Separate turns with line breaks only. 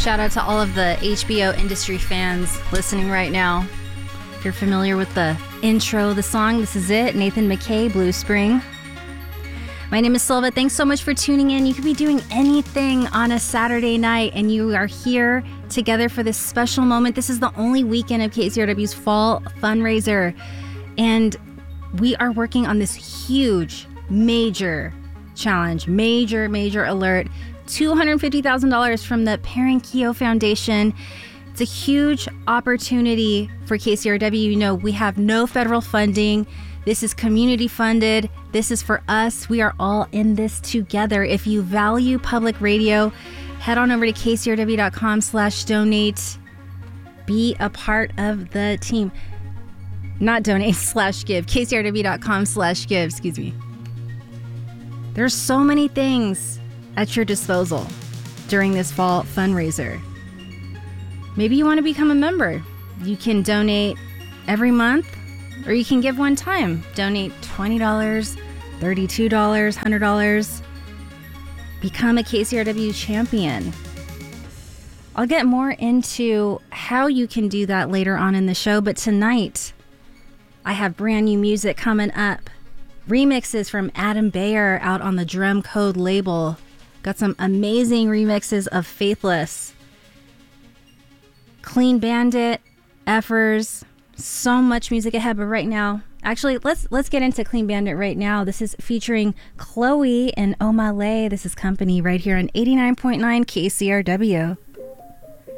Shout out to all of the HBO industry fans listening right now. If you're familiar with the intro of the song, this is it. Nathan McKay, Blue Spring. My name is Silva. Thanks so much for tuning in. You could be doing anything on a Saturday night, and you are here together for this special moment. This is the only weekend of KCRW's fall fundraiser, and we are working on this huge, major challenge, major alert. $250,000 from the Perrin Keogh Foundation. It's a huge opportunity for KCRW. You know, we have no federal funding. This is community funded. This is for us. We are all in this together. If you value public radio, head on over to kcrw.com/donate. Be a part of the team. Not donate/give. kcrw.com/give, excuse me. There's so many things at your disposal during this fall fundraiser. Maybe you want to become a member. You can donate every month, or you can give one time. Donate $20, $32, $100. Become a KCRW champion. I'll get more into how you can do that later on in the show, but tonight I have brand new music coming up. Remixes from Adam Beyer out on the Drum Code label. Got some amazing remixes of Faithless, Clean Bandit, Effers, so much music ahead. But right now, actually, let's get into Clean Bandit right now. This is featuring Chloe and Omale. This is Company right here on 89.9 KCRW.